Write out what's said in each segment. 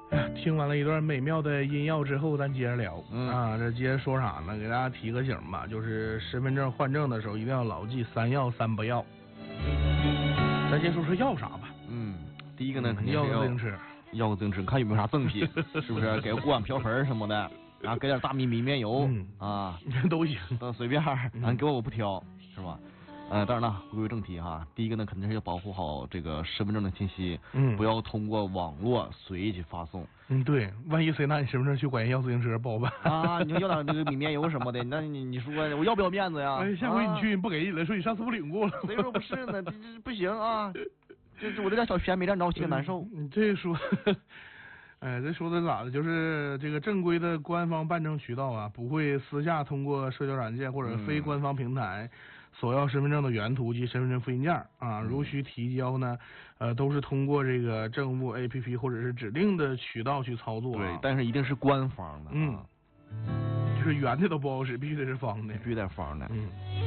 听完了一段美妙的音药之后，咱接着聊。这接着说啥呢？给大家提个醒吧，就是身份证换证的时候一定要牢记3要3不要。咱先说说要啥吧。 第一个呢，肯定要个自行车， 要个自行车，看有没有啥赠品，是不是？给个锅碗瓢盆什么的，然后给点大米面油啊， 都行， 都随便，给我不挑，是吧？当然了，归正题哈。第一个呢，肯定是要保护好这个身份证的信息，不要通过网络随意去发送。 对，万一谁拿你身份证去管人要自行车不好办啊！你说要点那个米面油什么的，那你说我要不要面子呀？ 下回你去不给你了，说你上次不领过了， 谁说不是呢？这不行啊！这我这点小钱没占着，我心里难受。 你这说。这说的咋的？就是这个正规的官方办证渠道啊，不会私下通过社交软件或者非官方平台索要身份证的原图及身份证复印件啊。如需提交呢，都是通过这个政务 APP 或者是指定的渠道去操作。 对，但是一定是官方的。 就是圆的都不好使，必须得是方的， 必须得方的。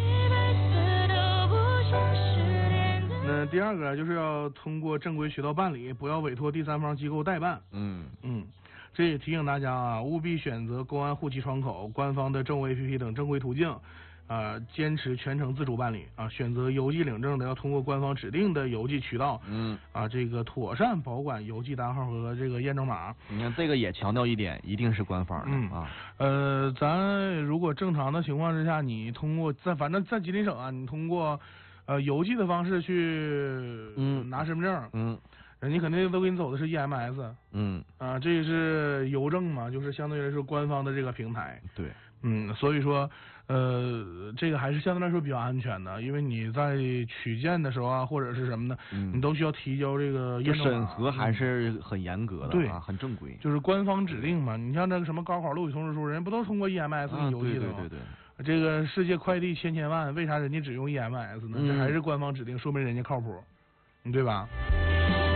那第二个就是要通过正规渠道办理，不要委托第三方机构代办。这也提醒大家啊，务必选择公安户籍窗口、官方的政务 APP 等正规途径，坚持全程自主办理啊。选择邮寄领证的要通过官方指定的邮寄渠道，这个妥善保管邮寄单号和这个验证码。 你看这个也强调一点，一定是官方的咱如果正常的情况之下，你通过反正在吉林省啊，你通过邮寄的方式去拿身份证，人家肯定都给你走的是 EMS，这是邮政嘛，就是相对来说官方的这个平台， 对， 所以说这个还是相对来说比较安全的，因为你在取件的时候啊，或者是什么的，你都需要提交这个验证码， 审核还是很严格的， 对， 很正规， 就是官方指定嘛。你像那个什么高考录取通知书，人家不都通过 EMS 给你邮寄的吗？ 对。 这个世界快递千万，为啥人家只用 EMS 呢？这还是官方指定，说明人家靠谱，对吧？